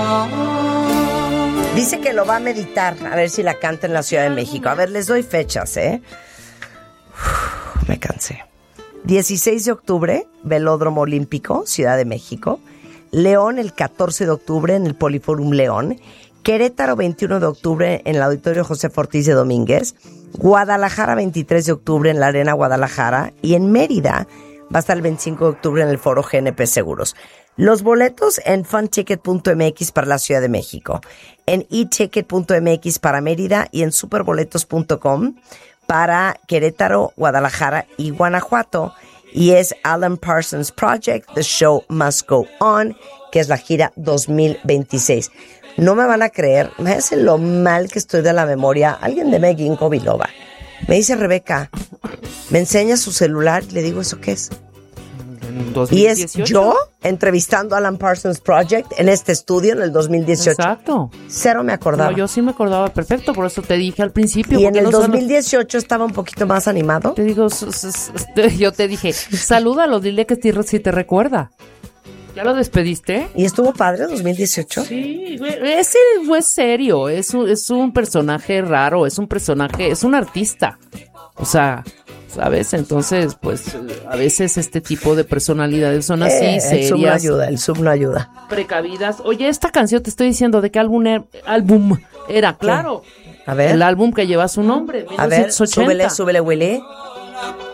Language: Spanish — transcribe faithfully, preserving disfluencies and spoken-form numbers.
Dice que lo va a meditar, a ver si la canta en la Ciudad de México. A ver, les doy fechas, ¿eh? Uf, me cansé. dieciséis de octubre, Velódromo Olímpico, Ciudad de México. León, el catorce de octubre, en el Poliforum León. Querétaro, veintiuno de octubre, en el Auditorio José Ortiz de Domínguez. Guadalajara, veintitrés de octubre, en la Arena Guadalajara. Y en Mérida va a estar el veinticinco de octubre en el Foro G N P Seguros. Los boletos en funticket punto m x para la Ciudad de México, en eticket punto m x para Mérida y en superboletos punto com para Querétaro, Guadalajara y Guanajuato. Y es Alan Parsons Project, The Show Must Go On, que es la gira dos mil veintiséis. No me van a creer, me hace lo mal que estoy de la memoria. Alguien de Ginkgo Biloba me dice, Rebeca, me enseña su celular, y le digo, ¿eso qué es? Y es yo entrevistando a Alan Parsons Project en este estudio en el dos mil dieciocho. Exacto. Cero me acordaba. No, yo sí me acordaba perfecto, por eso te dije al principio. Y en el no dos mil dieciocho solo... estaba un poquito más animado. Te digo, yo te dije, salúdalo, dile que si te recuerda. ¿Ya lo despediste? ¿Y estuvo padre dos mil dieciocho? Sí, ese fue serio, es un, es un personaje raro, es un personaje, es un artista. O sea, ¿sabes? Entonces, pues, a veces este tipo de personalidades son así, eh, serias. El Zoom no ayuda, el Zoom no ayuda. Precavidas. Oye, esta canción te estoy diciendo de qué álbum, er, álbum era, claro. A ver. El álbum que lleva su nombre, A ver, súbele, súbele, Willy.